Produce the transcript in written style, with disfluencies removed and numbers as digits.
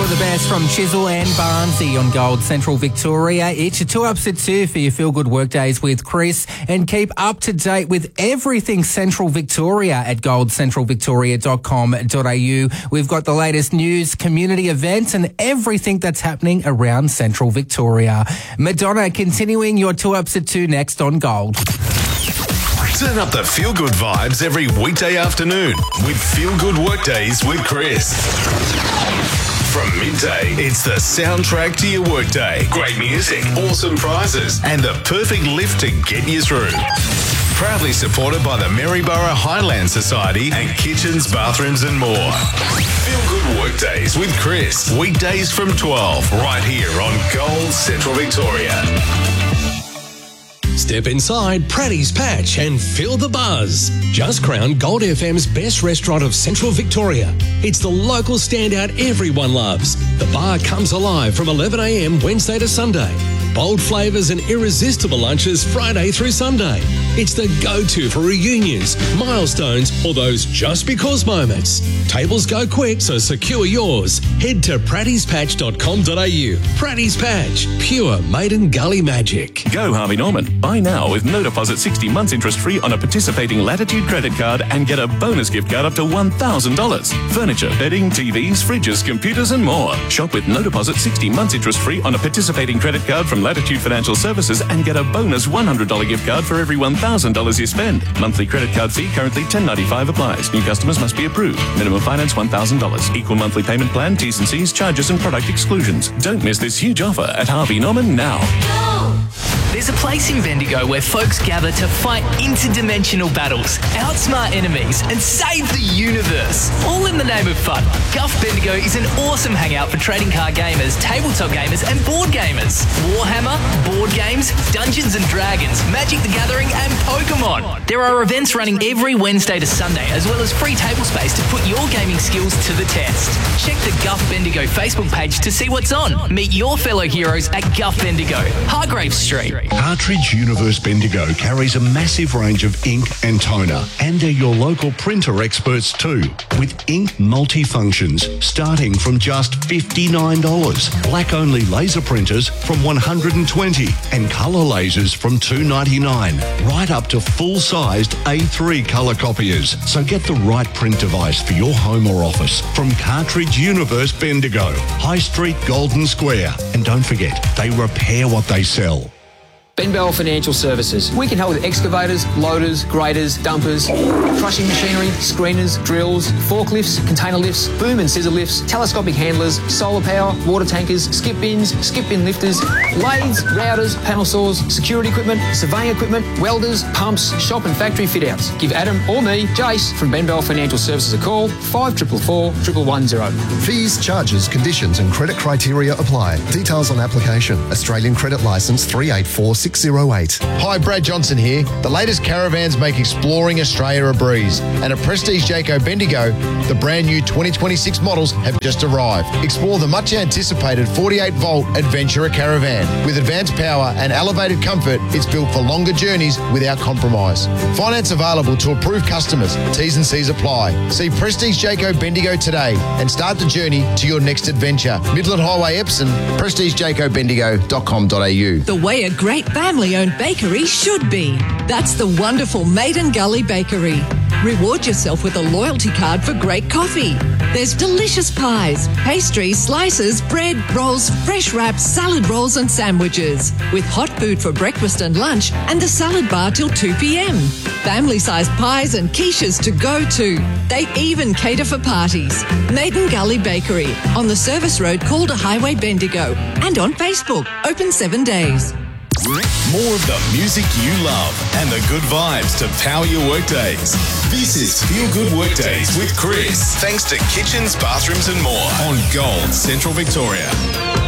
You're the best from Chisel and Barnsley on Gold Central Victoria. It's your 2 Ups at 2 for your Feel Good Workdays with Chris. And keep up to date with everything Central Victoria at goldcentralvictoria.com.au. We've got the latest news, community events and everything that's happening around Central Victoria. Madonna continuing your 2 Ups at 2 next on Gold. Turn up the feel-good vibes every weekday afternoon with Feel Good Workdays with Chris. From midday, it's the soundtrack to your workday. Great music, awesome prizes, and the perfect lift to get you through. Proudly supported by the Maryborough Highland Society and kitchens, bathrooms and more. Feel Good Workdays with Chris. Weekdays from 12, right here on Gold Central Victoria. Step inside Pratty's Patch and feel the buzz. Just crowned Gold FM's best restaurant of Central Victoria. It's the local standout everyone loves. The bar comes alive from 11 a.m. Wednesday to Sunday. Bold flavours and irresistible lunches Friday through Sunday. It's the go-to for reunions, milestones, or those just because moments. Tables go quick, so secure yours. Head to prattyspatch.com.au. Pratty's Patch, pure Maiden Gully magic. Go Harvey Norman. Buy now with no deposit 60 months interest free on a participating Latitude credit card and get a bonus gift card up to $1,000. Furniture, bedding, TVs, fridges, computers and more. Shop with no deposit 60 months interest free on a participating credit card from Latitude Financial Services and get a bonus $100 gift card for every $1,000 you spend. Monthly credit card fee currently $10.95 applies. New customers must be approved. Minimum finance $1,000. Equal monthly payment plan, T's and C's, charges and product exclusions. Don't miss this huge offer at Harvey Norman now. There's a place in Bendigo where folks gather to fight interdimensional battles, outsmart enemies, and save the universe. All in the name of fun. Guff Bendigo is an awesome hangout for trading card gamers, tabletop gamers, and board gamers. Warhammer, board games, Dungeons and Dragons, Magic the Gathering, and Pokemon. There are events running every Wednesday to Sunday, as well as free table space to put your gaming skills to the test. Check the Guff Bendigo Facebook page to see what's on. Meet your fellow heroes at Guff Bendigo, Hargrave Street. Cartridge Universe Bendigo carries a massive range of ink and toner, and they're your local printer experts too, with ink multifunctions starting from just $59, black-only laser printers from $120, and colour lasers from $299, right up to full-sized A3 colour copiers. So get the right print device for your home or office from Cartridge Universe Bendigo, High Street, Golden Square. And don't forget, they repair what they sell. Ben Bell Financial Services. We can help with excavators, loaders, graders, dumpers, crushing machinery, screeners, drills, forklifts, container lifts, boom and scissor lifts, telescopic handlers, solar power, water tankers, skip bin lifters, lathes, routers, panel saws, security equipment, surveying equipment, welders, pumps, shop and factory fit outs. Give Adam or me, Jace, from Ben Bell Financial Services a call, 5444 110. Fees, charges, conditions and credit criteria apply. Details on application. Australian Credit Licence 384608. Hi, Brad Johnson here. The latest caravans make exploring Australia a breeze. And at Prestige Jayco Bendigo, the brand new 2026 models have just arrived. Explore the much anticipated 48-volt Adventurer caravan. With advanced power and elevated comfort, it's built for longer journeys without compromise. Finance available to approved customers. T's and C's apply. See Prestige Jayco Bendigo today and start the journey to your next adventure. Midland Highway, Epsom, prestigejaycobendigo.com.au. The way a great family-owned bakery should be. That's the wonderful Maiden Gully Bakery. Reward yourself with a loyalty card for great coffee. There's delicious pies, pastries, slices, bread, rolls, fresh wraps, salad rolls and sandwiches. With hot food for breakfast and lunch and the salad bar till 2 p.m. Family-sized pies and quiches to go to. They even cater for parties. Maiden Gully Bakery on the Service Road, Calder Highway, Bendigo. And on Facebook, open 7 days. More of the music you love and the good vibes to power your workdays. This is Feel Good Workdays with Chris. Thanks to Kitchens, Bathrooms and More on Gold Central Victoria.